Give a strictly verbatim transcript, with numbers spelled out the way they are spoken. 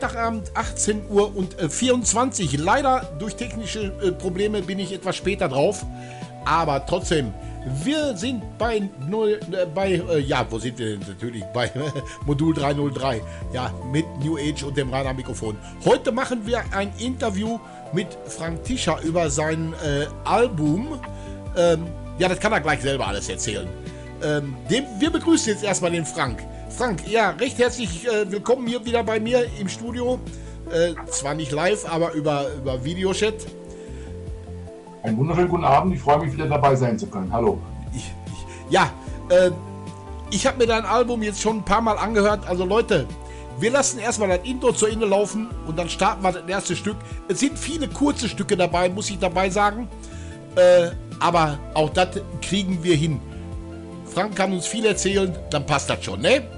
Freitagabend, achtzehn Uhr und äh, vierundzwanzig. Leider durch technische äh, Probleme bin ich etwas später drauf. Aber trotzdem, wir sind bei, null, äh, bei äh, ja, wo sind wir denn? Natürlich bei Modul dreihundertdrei. Ja, mit New Age und dem Radar-Mikrofon. Heute machen wir ein Interview mit Frank Tischer über sein äh, Album. Ähm, ja, das kann er gleich selber alles erzählen. Ähm, dem, wir begrüßen jetzt erstmal den Frank. Frank, ja, recht herzlich äh, willkommen hier wieder bei mir im Studio. Äh, zwar nicht live, aber über, über Videochat. Einen wunderschönen guten Abend, ich freue mich wieder dabei sein zu können. Hallo. Ich, ich, ja, äh, ich habe mir dein Album jetzt schon ein paar Mal angehört. Also Leute, wir lassen erstmal das Intro zu Ende laufen und dann starten wir das erste Stück. Es sind viele kurze Stücke dabei, muss ich dabei sagen. Äh, aber auch das kriegen wir hin. Frank kann uns viel erzählen, dann passt das schon, ne?